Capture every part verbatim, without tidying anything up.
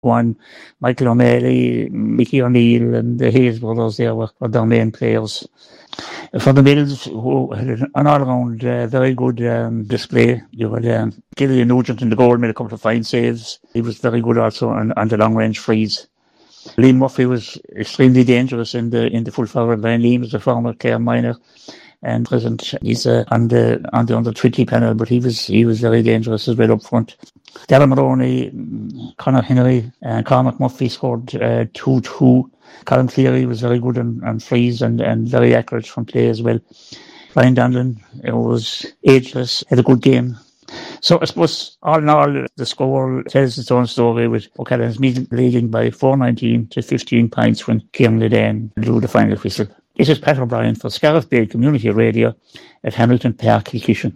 One, Michael O'Malley, Mickey O'Neill and the Hayes brothers there were, were their main players. For the Mills, who had an all-round uh, very good um, display, you had um, Gillian Nugent in the goal, made a couple of fine saves. He was very good also on, on the long-range frees. Liam Murphy was extremely dangerous in the in the full forward line. Liam is a former Clare minor and present. He's uh, on the on the under twenty panel, but he was he was very dangerous as well up front. Darren Maroney, Conor Henry, and Cormac Murphy scored uh, two two. Colin Cleary was very good on, on frees and, and very accurate from play as well. Ryan Donlan was ageless, had a good game. So I suppose all in all, the score tells its own story with O'Callaghan's leading by four nineteen to fifteen points when Kieran Ledan drew the final whistle. This is Pat O'Brien for Scariff Bay Community Radio at Hamilton Park, Kilkishen.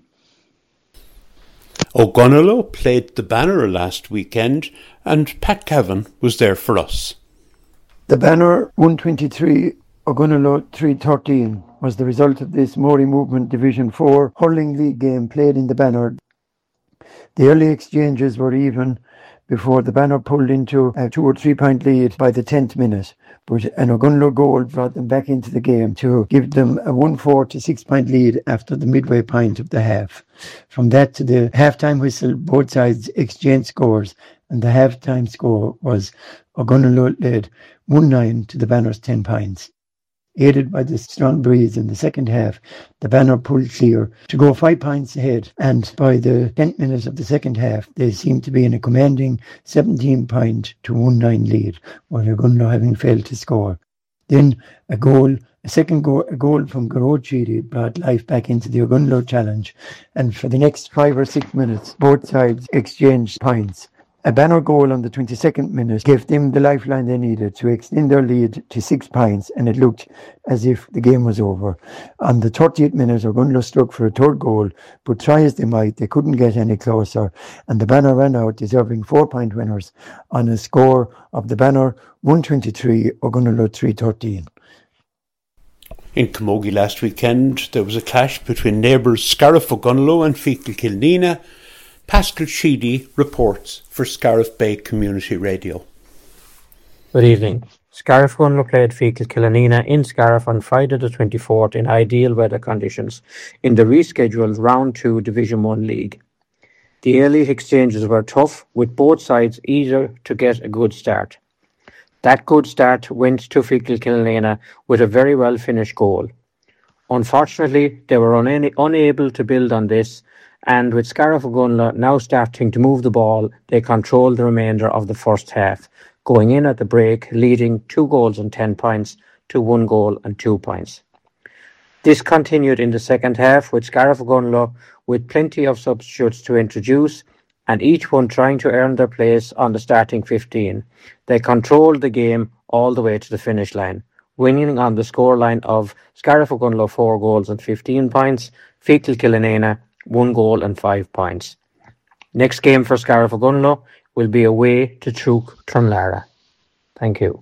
Ogonnelloe played the Banner last weekend and Pat Cavan was there for us. The Banner one twenty-three, Ogonnelloe three thirteen was the result of this Mori Movement Division four hurling league game played in the Banner. The early exchanges were even before the Banner pulled into a two or three point lead by the tenth minute, but an Ogonnelloe goal brought them back into the game to give them a one four to six point lead after the midway point of the half. From that to the half-time whistle, both sides exchanged scores, and the half-time score was Ogonnelloe led one nine to the Banner's ten points. Aided by the strong breeze in the second half, the Banner pulled clear to go five points ahead, and by the tenth minute of the second half, they seemed to be in a commanding seventeen point to one nine lead, while Ogonnelloe having failed to score. Then a goal, a second goal, a goal from Garrod Sheedy brought life back into the Ogonnelloe challenge, and for the next five or six minutes, both sides exchanged points. A Banner goal on the twenty-second minute gave them the lifeline they needed to extend their lead to six points, and it looked as if the game was over. On the thirtieth minute, Ogonnelloe struck for a third goal, but try as they might, they couldn't get any closer, and the Banner ran out deserving four-point winners on a score of the Banner one twenty-three, Ogonnelloe three thirteen. In Camogie last weekend, there was a clash between neighbours Scariff Ogonnelloe and Feakle Kilnina. Pascal Sheedy reports for Scariff Bay Community Radio. Good evening. Scariff Ogonnelloe played Feakle Kilnina in Scariff on Friday the twenty-fourth in ideal weather conditions in the rescheduled Round two Division one League. The early exchanges were tough, with both sides eager to get a good start. That good start went to Feakle Kilnina with a very well finished goal. Unfortunately, they were una- unable to build on this, and with Scariff Ogonnelloe now starting to move the ball, they controlled the remainder of the first half, going in at the break, leading two goals and ten points to one goal and two points. This continued in the second half, with Scariff Ogonnelloe with plenty of substitutes to introduce, and each one trying to earn their place on the starting fifteen. They controlled the game all the way to the finish line, winning on the scoreline of Scariff Ogonnelloe four goals and fifteen points, Feakle Kilnina one goal and five points. Next game for Scariff Ogonnelloe will be away to Truk Trunlara. Thank you.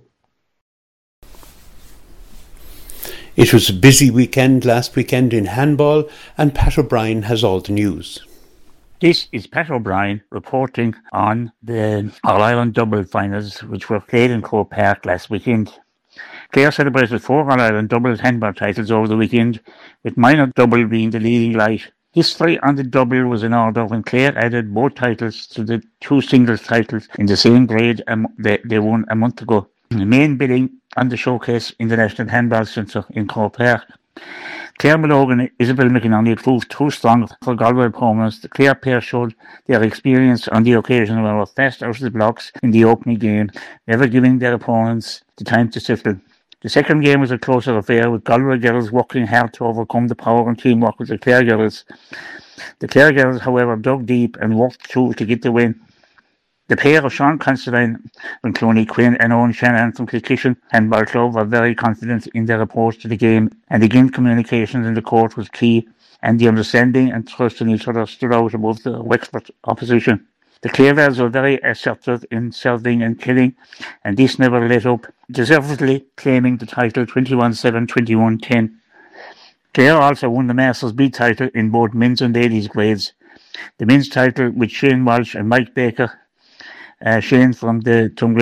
It was a busy weekend last weekend in handball, and Pat O'Brien has all the news. This is Pat O'Brien reporting on the All-Ireland double finals which were played in Croke Park last weekend. Clare celebrated four All-Ireland double handball titles over the weekend, with minor double being the leading light. History on the double was in order when Clare added both titles to the two singles titles in the same grade um, they, they won a month ago. The main bidding on the showcase in the National Handball Centre in Croke Park. Clare Malogan and Isabel McInerney proved too strong for Galway opponents. The Clare pair showed their experience on the occasion and were fast out of the blocks in the opening game, never giving their opponents the time to settle. The second game was a closer affair, with Galway girls working hard to overcome the power and teamwork with the Clare girls. The Clare girls, however, dug deep and worked through to get the win. The pair of Sean Considine and Clooney Quinn and Owen Shannon from Kilkishen Handball Club were very confident in their approach to the game, and again communications in the court was key, and the understanding and trust in each other stood out above the Wexford opposition. The Clarevalls were very assertive in serving and killing, and this never let up, deservedly claiming the title twenty-one seven, twenty-one ten. Clare also won the Masters B title in both men's and ladies' grades. The men's title with Shane Walsh and Mike Baker uh, Shane from the Tungray